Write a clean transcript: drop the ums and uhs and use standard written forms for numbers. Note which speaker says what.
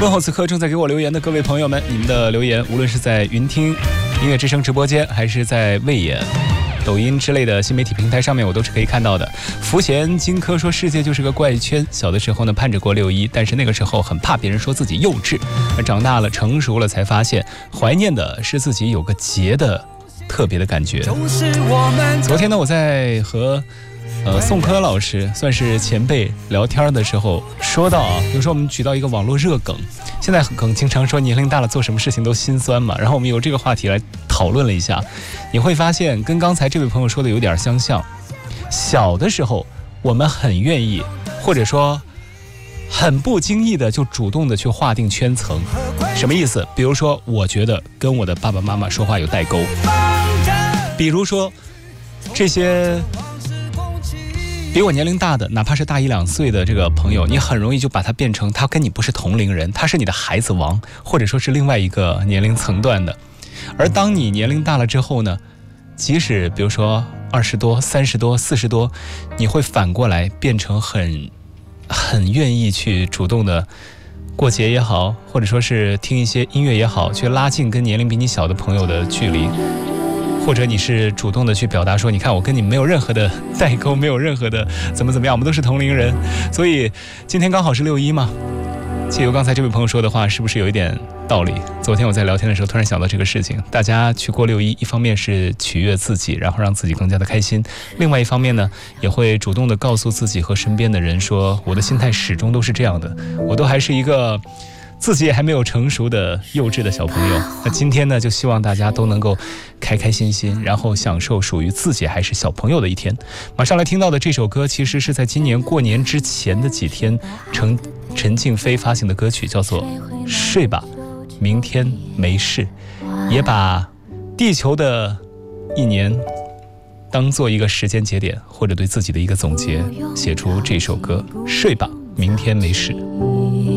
Speaker 1: 问候此刻正在给我留言的各位朋友们，你们的留言无论是在云听音乐之声直播间，还是在卫眼、抖音之类的新媒体平台上面，我都是可以看到的。福贤荆轲说世界就是个怪圈，小的时候呢盼着过6·1，但是那个时候很怕别人说自己幼稚，长大了成熟了才发现，怀念的是自己有个节的特别的感觉。昨天呢，我在和宋柯老师算是前辈聊天的时候说到啊，比如说我们举到一个网络热梗，现在梗经常说年龄大了做什么事情都心酸嘛，然后我们有这个话题来讨论了一下，你会发现跟刚才这位朋友说的有点相像。小的时候我们很愿意，或者说很不经意的就主动的去划定圈层。什么意思？比如说我觉得跟我的爸爸妈妈说话有代沟，比如说这些比我年龄大的，哪怕是大1、2岁的这个朋友，你很容易就把他变成他跟你不是同龄人，他是你的孩子王，或者说是另外一个年龄层段的。而当你年龄大了之后呢，即使比如说20多、30多、40多，你会反过来变成很愿意去主动的过节也好，或者说是听一些音乐也好，去拉近跟年龄比你小的朋友的距离。或者你是主动的去表达说，你看我跟你没有任何的代沟，没有任何的怎么样，我们都是同龄人。所以今天刚好是6·1嘛，借由刚才这位朋友说的话，是不是有一点道理？昨天我在聊天的时候突然想到这个事情，大家去过6·1，一方面是取悦自己，然后让自己更加的开心，另外一方面呢，也会主动的告诉自己和身边的人说，我的心态始终都是这样的，我都还是一个自己也还没有成熟的幼稚的小朋友。那今天呢，就希望大家都能够开开心心，然后享受属于自己还是小朋友的一天。马上来听到的这首歌，其实是在今年过年之前的几天陈静飞发行的歌曲，叫做《睡吧，明天没事》，也把地球的一年当做一个时间节点，或者对自己的一个总结，写出这首歌《睡吧，明天没事》。